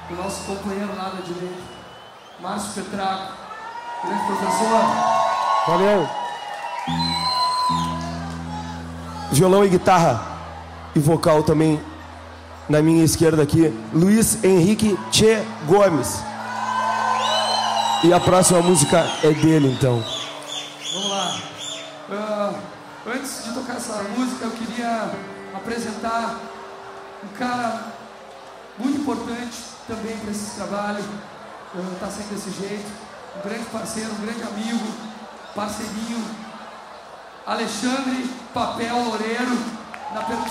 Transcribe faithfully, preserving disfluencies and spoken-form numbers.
o nosso companheiro lá da direita, Márcio Petraco, grande professor. Valeu. Violão e guitarra e vocal também na minha esquerda aqui, Luiz Henrique Tchê Gomes. E a próxima música é dele, então. Vamos lá. Uh, antes de tocar essa música, eu queria apresentar um cara muito importante também para esse trabalho. Está uh, sendo desse jeito. Um grande parceiro, um grande amigo, parceirinho. Alexandre Papel Loureiro, na percussão.